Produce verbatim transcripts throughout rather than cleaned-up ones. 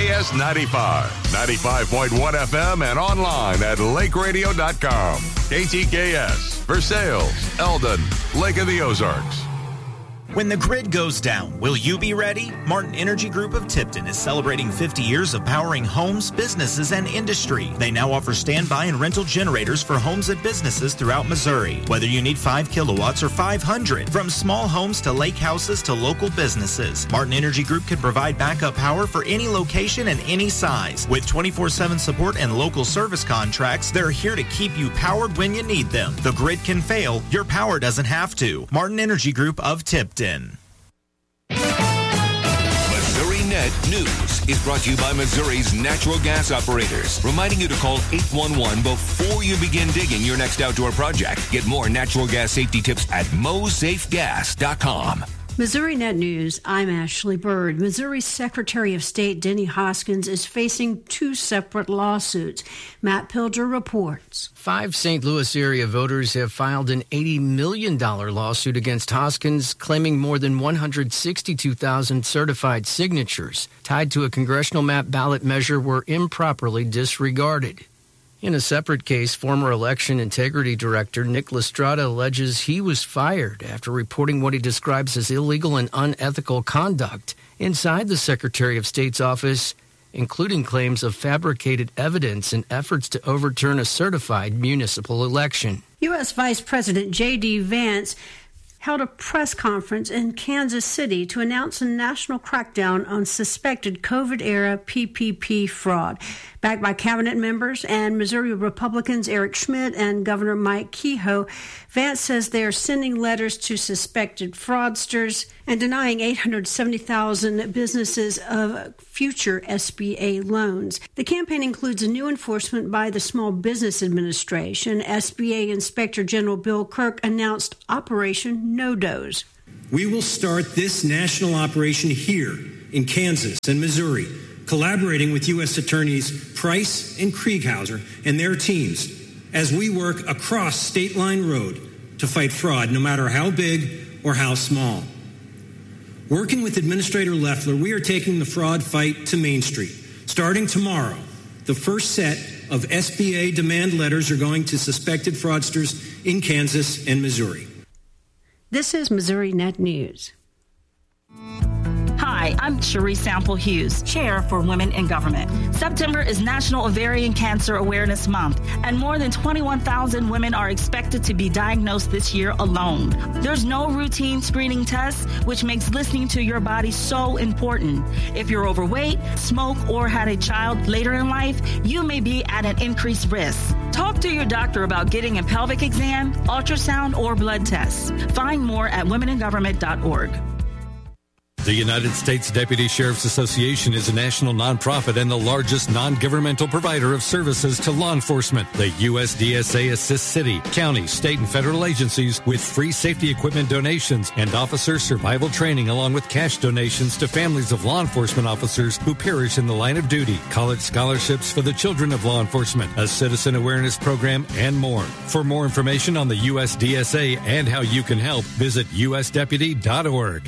K S ninety-five, ninety-five point one F M, and online at lake radio dot com. K T K S, Versailles, Eldon, Lake of the Ozarks. When the grid goes down, will you be ready? Martin Energy Group of Tipton is celebrating fifty years of powering homes, businesses, and industry. They now offer standby and rental generators for homes and businesses throughout Missouri. Whether you need five kilowatts or five hundred, from small homes to lake houses to local businesses, Martin Energy Group can provide backup power for any location and any size. With twenty-four seven support and local service contracts, they're here to keep you powered when you need them. The grid can fail, your power doesn't have to. Martin Energy Group of Tipton. Missouri Net News is brought to you by Missouri's natural gas operators, reminding you to call eight one one before you begin digging your next outdoor project. Get more natural gas safety tips at mosafe gas dot com. Missouri Net News, I'm Ashley Bird. Missouri's Secretary of State Denny Hoskins is facing two separate lawsuits. Matt Pilger reports. Five Saint Louis area voters have filed an eighty million dollars lawsuit against Hoskins, claiming more than one hundred sixty-two thousand certified signatures tied to a congressional map ballot measure were improperly disregarded. In a separate case, former election integrity director Nick Lestrada alleges he was fired after reporting what he describes as illegal and unethical conduct inside the Secretary of State's office, including claims of fabricated evidence and efforts to overturn a certified municipal election. U S. Vice President J D. Vance held a press conference in Kansas City to announce a national crackdown on suspected COVID-era P P P fraud. Backed by cabinet members and Missouri Republicans Eric Schmidt and Governor Mike Kehoe, Vance says they are sending letters to suspected fraudsters and denying eight hundred seventy thousand businesses of future S B A loans. The campaign includes a new enforcement by the Small Business Administration. S B A Inspector General Bill Kirk announced Operation No-Dose. We will start this national operation here in Kansas and Missouri, collaborating with U S Attorneys Price and Krieghauser and their teams as we work across State Line Road to fight fraud, no matter how big or how small. Working with Administrator Loeffler, we are taking the fraud fight to Main Street. Starting tomorrow, the first set of S B A demand letters are going to suspected fraudsters in Kansas and Missouri. This is Missouri Net News. Hi, I'm Cherie Sample Hughes, Chair for Women in Government. September is National Ovarian Cancer Awareness Month, and more than twenty-one thousand women are expected to be diagnosed this year alone. There's no routine screening tests, which makes listening to your body so important. If you're overweight, smoke, or had a child later in life, you may be at an increased risk. Talk to your doctor about getting a pelvic exam, ultrasound, or blood tests. Find more at women in government dot org. The United States Deputy Sheriff's Association is a national nonprofit and the largest non-governmental provider of services to law enforcement. The U S D S A assists city, county, state, and federal agencies with free safety equipment donations and officer survival training, along with cash donations to families of law enforcement officers who perish in the line of duty, college scholarships for the children of law enforcement, a citizen awareness program, and more. For more information on the U S D S A and how you can help, visit U S deputy dot org.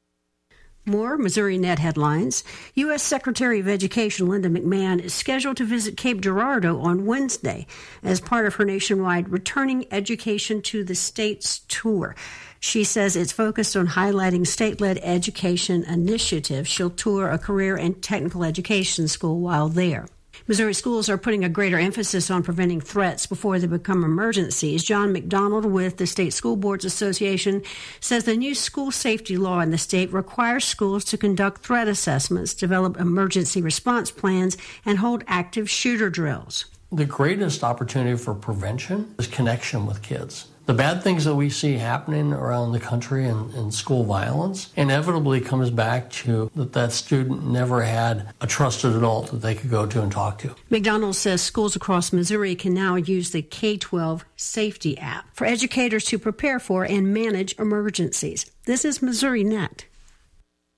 More Missouri Net headlines. U S. Secretary of Education Linda McMahon is scheduled to visit Cape Girardeau on Wednesday as part of her nationwide Returning Education to the States tour. She says it's focused on highlighting state-led education initiatives. She'll tour a career and technical education school while there. Missouri schools are putting a greater emphasis on preventing threats before they become emergencies. John McDonald with the State School Boards Association says the new school safety law in the state requires schools to conduct threat assessments, develop emergency response plans, and hold active shooter drills. The greatest opportunity for prevention is connection with kids. The bad things that we see happening around the country in, in school violence inevitably comes back to that that student never had a trusted adult that they could go to and talk to. McDonald says schools across Missouri can now use the K twelve Safety app for educators to prepare for and manage emergencies. This is Missouri Net.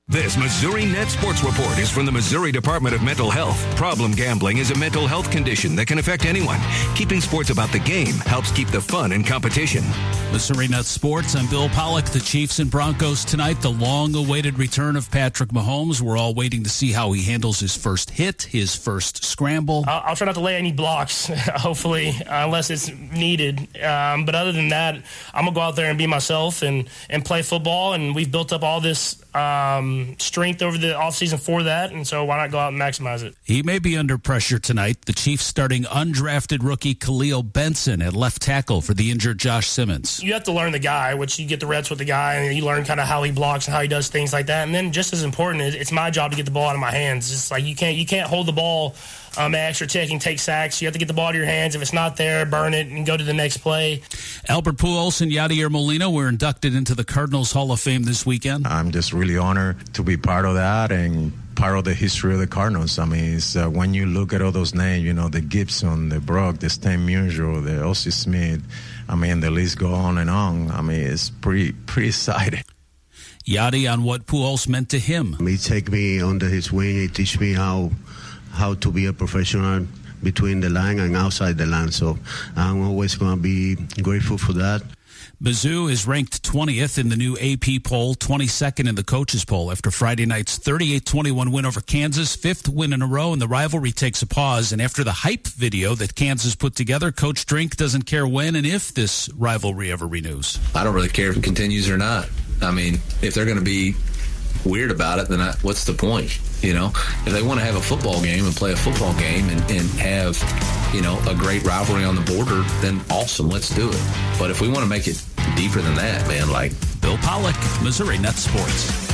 This Missouri Net Sports Report is from the Missouri Department of Mental Health. Problem gambling is a mental health condition that can affect anyone. Keeping sports about the game helps keep the fun in competition. Missouri Net Sports, I'm Bill Pollock. The Chiefs and Broncos tonight. The long-awaited return of Patrick Mahomes. We're all waiting to see how he handles his first hit, his first scramble. I'll, I'll try not to lay any blocks, hopefully, uh, unless it's needed. Um, but other than that, I'm going to go out there and be myself and, and play football. And we've built up all this um, strength over the offseason for that, and so why not go out and maximize it? He may be under pressure tonight. The Chiefs starting undrafted rookie Khalil Benson at left tackle for the injured Josh Simmons. You have to learn the guy, which you get the reps with the guy, and you learn kind of how he blocks and how he does things like that. And then just as important, it's my job to get the ball out of my hands. It's like you can't you can't hold the ball um, extra tick and take sacks. You have to get the ball to your hands. If it's not there, burn it and go to the next play. Albert Pujols and Yadier Molina were inducted into the Cardinals Hall of Fame this weekend. I'm just really honored to be part of that and part of the history of the Cardinals. I mean, it's, uh, when you look at all those names, you know, the Gibson, the Brock, the Stan Musial, the Ozzie Smith, I mean, the list go on and on. I mean, it's pretty, pretty exciting. Yadi on what Pujols meant to him. He take me under his wing. He teach me how how to be a professional between the line and outside the line. So I'm always going to be grateful for that. Mizzou is ranked twentieth in the new A P poll, twenty-second in the coaches poll after Friday night's thirty-eight twenty-one win over Kansas, fifth win in a row, and the rivalry takes a pause. And after the hype video that Kansas put together, Coach Drink doesn't care when and if this rivalry ever renews. I don't really care if it continues or not. I mean, if they're going to be weird about it, then I, what's the point? You know, if they want to have a football game and play a football game and, and have, you know, a great rivalry on the border, then awesome, let's do it. But if we want to make it deeper than that, man, like... Bill Pollock, Missouri Net Sports.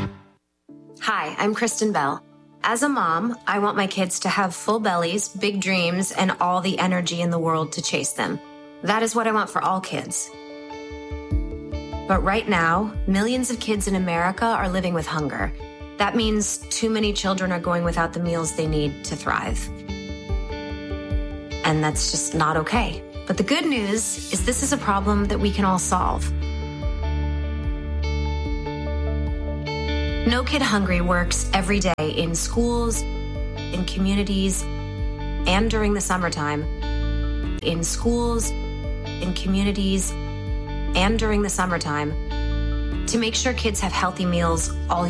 Hi, I'm Kristen Bell. As a mom, I want my kids to have full bellies, big dreams, and all the energy in the world to chase them. That is what I want for all kids. But right now, millions of kids in America are living with hunger. That means too many children are going without the meals they need to thrive. And that's just not okay. But the good news is this is a problem that we can all solve. No Kid Hungry works every day in schools, in communities, and during the summertime. In schools, in communities, and during the summertime to make sure kids have healthy meals all